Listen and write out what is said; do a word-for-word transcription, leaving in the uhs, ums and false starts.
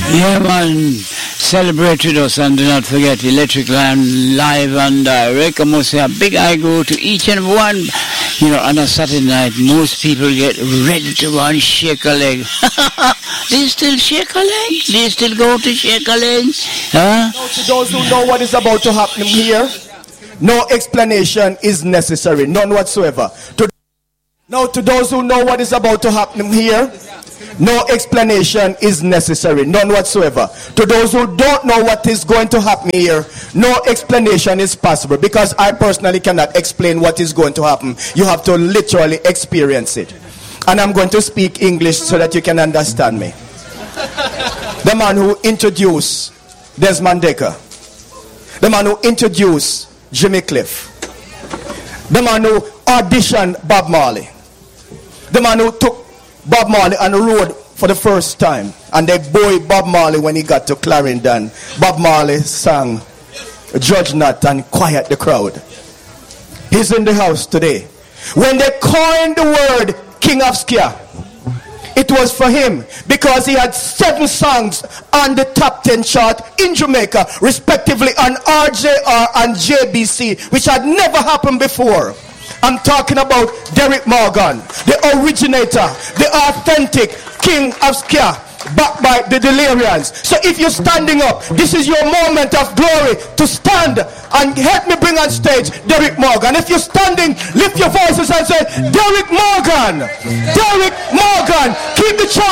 Yeah, man. Celebrate with us and do not forget Electric Lion live and direct. I must say a big I go to each and one. You know, on a Saturday night, most people get ready to go and shake a leg. They still shake a leg? They still go to shake a leg? Huh? Now, to those who know what is about to happen here, no explanation is necessary, none whatsoever. To now, to those who know what is about to happen here, no explanation is necessary, none whatsoever. To those who don't know what is going to happen here, no explanation is possible, because I personally cannot explain what is going to happen. You have to literally experience it. And I'm going to speak English so that you can understand me. The man who introduced Desmond Dekker, the man who introduced Jimmy Cliff, the man who auditioned Bob Marley, the man who took Bob Marley on the road for the first time, and they buoyed Bob Marley when he got to Clarendon. Bob Marley sang Judge Not and quiet the crowd. He's in the house today. When they coined the word King of Ska, it was for him because he had seven songs on the top ten chart in Jamaica, respectively on R J R and J B C, which had never happened before. I'm talking about Derrick Morgan, the originator, the authentic King of Ska, backed by the Delirians. So if you're standing up, this is your moment of glory to stand and help me bring on stage Derrick Morgan. If you're standing, lift your voices and say, Derrick Morgan, Derrick Morgan, keep the charge.